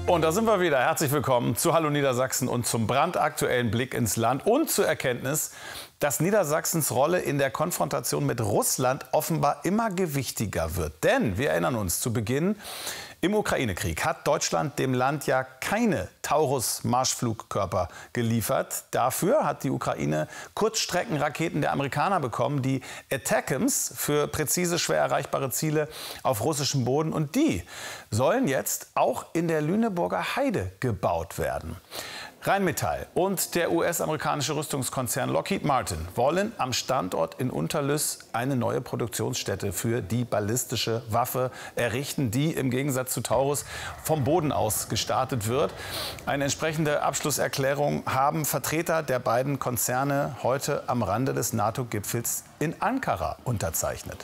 Und da sind wir wieder. Herzlich willkommen zu Hallo Niedersachsen und zum brandaktuellen Blick ins Land und zur Erkenntnis, dass Niedersachsens Rolle in der Konfrontation mit Russland offenbar immer gewichtiger wird. Denn, wir erinnern uns, zu Beginn im Ukraine-Krieg hat Deutschland dem Land ja keine Taurus-Marschflugkörper geliefert. Dafür hat die Ukraine Kurzstreckenraketen der Amerikaner bekommen, die ATACMS, für präzise, schwer erreichbare Ziele auf russischem Boden. Und die sollen jetzt auch in der Lüneburger Heide gebaut werden. Rheinmetall und der US-amerikanische Rüstungskonzern Lockheed Martin wollen am Standort in Unterlüß eine neue Produktionsstätte für die ballistische Waffe errichten, die im Gegensatz zu Taurus vom Boden aus gestartet wird. Eine entsprechende Abschlusserklärung haben Vertreter der beiden Konzerne heute am Rande des NATO-Gipfels in Ankara unterzeichnet.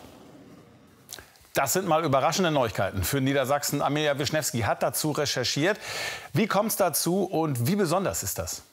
Das sind mal überraschende Neuigkeiten für Niedersachsen. Amelia Wischnewski hat dazu recherchiert. Wie kommt es dazu und wie besonders ist das?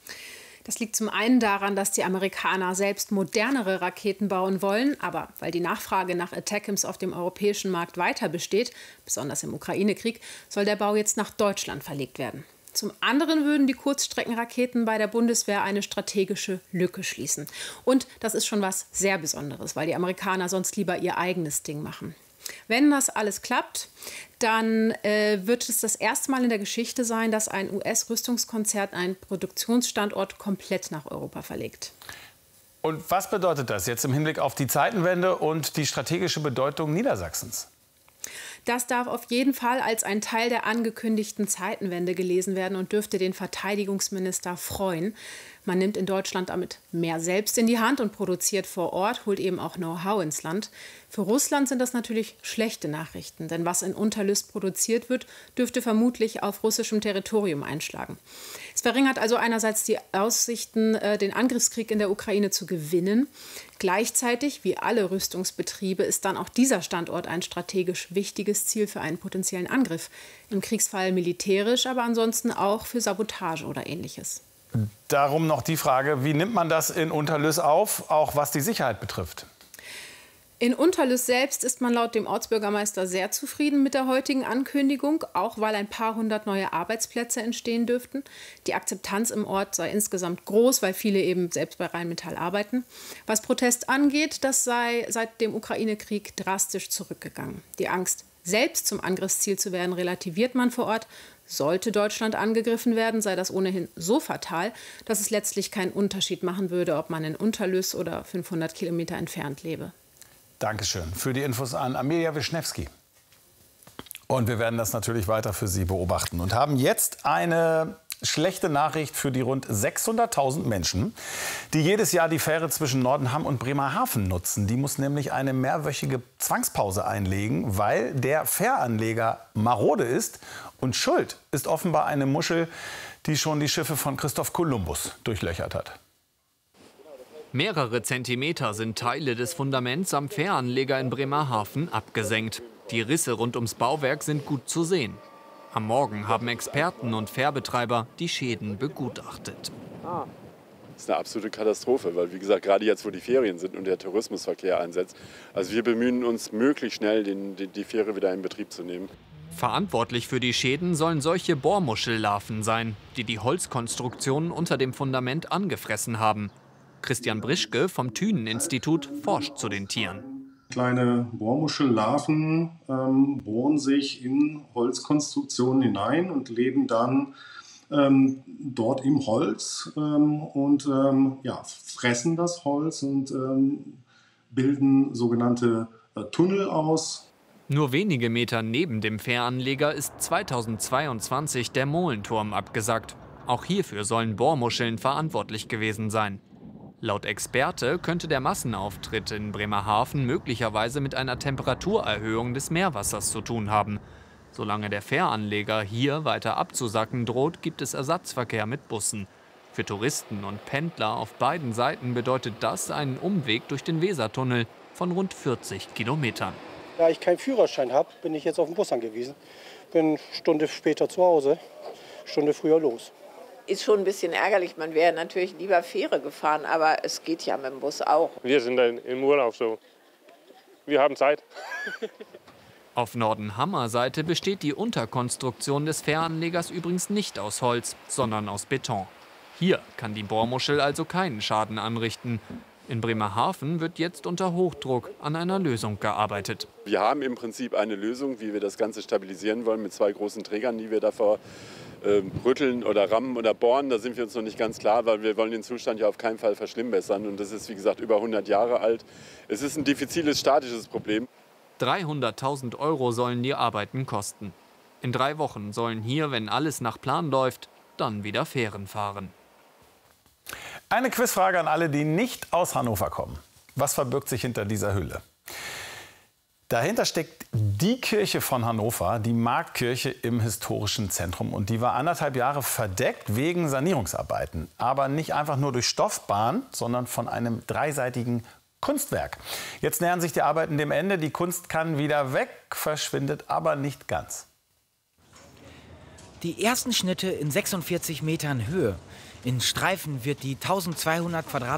Das liegt zum einen daran, dass die Amerikaner selbst modernere Raketen bauen wollen. Aber weil die Nachfrage nach ATACMS auf dem europäischen Markt weiter besteht, besonders im Ukraine-Krieg, soll der Bau jetzt nach Deutschland verlegt werden. Zum anderen würden die Kurzstreckenraketen bei der Bundeswehr eine strategische Lücke schließen. Und das ist schon was sehr Besonderes, weil die Amerikaner sonst lieber ihr eigenes Ding machen. Wenn das alles klappt, dann wird es das erste Mal in der Geschichte sein, dass ein US-Rüstungskonzern einen Produktionsstandort komplett nach Europa verlegt. Und was bedeutet das jetzt im Hinblick auf die Zeitenwende und die strategische Bedeutung Niedersachsens? Das darf auf jeden Fall als ein Teil der angekündigten Zeitenwende gelesen werden und dürfte den Verteidigungsminister freuen. Man nimmt in Deutschland damit mehr selbst in die Hand und produziert vor Ort, holt eben auch Know-how ins Land. Für Russland sind das natürlich schlechte Nachrichten, denn was in Unterlüß produziert wird, dürfte vermutlich auf russischem Territorium einschlagen. Es verringert also einerseits die Aussichten, den Angriffskrieg in der Ukraine zu gewinnen. Gleichzeitig, wie alle Rüstungsbetriebe, ist dann auch dieser Standort ein strategisch wichtiges Ziel für einen potenziellen Angriff. Im Kriegsfall militärisch, aber ansonsten auch für Sabotage oder Ähnliches. Darum noch die Frage, wie nimmt man das in Unterlüß auf, auch was die Sicherheit betrifft? In Unterlüß selbst ist man laut dem Ortsbürgermeister sehr zufrieden mit der heutigen Ankündigung, auch weil ein paar hundert neue Arbeitsplätze entstehen dürften. Die Akzeptanz im Ort sei insgesamt groß, weil viele eben selbst bei Rheinmetall arbeiten. Was Protest angeht, das sei seit dem Ukraine-Krieg drastisch zurückgegangen. Die Angst, selbst zum Angriffsziel zu werden, relativiert man vor Ort. Sollte Deutschland angegriffen werden, sei das ohnehin so fatal, dass es letztlich keinen Unterschied machen würde, ob man in Unterlüß oder 500 Kilometer entfernt lebe. Dankeschön für die Infos an Amelia Wischnewski. Und wir werden das natürlich weiter für Sie beobachten und haben jetzt eine schlechte Nachricht für die rund 600.000 Menschen, die jedes Jahr die Fähre zwischen Nordenham und Bremerhaven nutzen. Die muss nämlich eine mehrwöchige Zwangspause einlegen, weil der Fähranleger marode ist. Und schuld ist offenbar eine Muschel, die schon die Schiffe von Christoph Kolumbus durchlöchert hat. Mehrere Zentimeter sind Teile des Fundaments am Fähranleger in Bremerhaven abgesenkt. Die Risse rund ums Bauwerk sind gut zu sehen. Am Morgen haben Experten und Fährbetreiber die Schäden begutachtet. Das ist eine absolute Katastrophe, weil, wie gesagt, gerade jetzt, wo die Ferien sind und der Tourismusverkehr einsetzt, also wir bemühen uns, möglichst schnell die Fähre wieder in Betrieb zu nehmen. Verantwortlich für die Schäden sollen solche Bohrmuschellarven sein, die die Holzkonstruktionen unter dem Fundament angefressen haben. Christian Brischke vom Thünen-Institut forscht zu den Tieren. Kleine Bohrmuschellarven bohren sich in Holzkonstruktionen hinein und leben dann dort im Holz und fressen das Holz und bilden sogenannte Tunnel aus. Nur wenige Meter neben dem Fähranleger ist 2022 der Molenturm abgesackt. Auch hierfür sollen Bohrmuscheln verantwortlich gewesen sein. Laut Experte könnte der Massenauftritt in Bremerhaven möglicherweise mit einer Temperaturerhöhung des Meerwassers zu tun haben. Solange der Fähranleger hier weiter abzusacken droht, gibt es Ersatzverkehr mit Bussen. Für Touristen und Pendler auf beiden Seiten bedeutet das einen Umweg durch den Wesertunnel von rund 40 Kilometern. Da ich keinen Führerschein habe, bin ich jetzt auf den Bus angewiesen. Bin eine Stunde später zu Hause, eine Stunde früher los. Ist schon ein bisschen ärgerlich. Man wäre natürlich lieber Fähre gefahren, aber es geht ja mit dem Bus auch. Wir sind dann im Urlaub so. Wir haben Zeit. Auf Nordenhammer-Seite besteht die Unterkonstruktion des Fähranlegers übrigens nicht aus Holz, sondern aus Beton. Hier kann die Bohrmuschel also keinen Schaden anrichten. In Bremerhaven wird jetzt unter Hochdruck an einer Lösung gearbeitet. Wir haben im Prinzip eine Lösung, wie wir das Ganze stabilisieren wollen, mit 2 großen Trägern, die wir davor rütteln oder rammen oder bohren. Da sind wir uns noch nicht ganz klar, weil wir wollen den Zustand ja auf keinen Fall verschlimmbessern. Und das ist, wie gesagt, über 100 Jahre alt. Es ist ein diffiziles, statisches Problem. 300.000 € sollen die Arbeiten kosten. In 3 Wochen sollen hier, wenn alles nach Plan läuft, dann wieder Fähren fahren. Eine Quizfrage an alle, die nicht aus Hannover kommen. Was verbirgt sich hinter dieser Hülle? Dahinter steckt die Kirche von Hannover, die Marktkirche im historischen Zentrum. Und die war 1,5 Jahre verdeckt wegen Sanierungsarbeiten. Aber nicht einfach nur durch Stoffbahn, sondern von einem dreiseitigen Kunstwerk. Jetzt nähern sich die Arbeiten dem Ende. Die Kunst kann wieder weg, verschwindet aber nicht ganz. Die ersten Schnitte in 46 Metern Höhe. In Streifen wird die 1200 Quadratmeter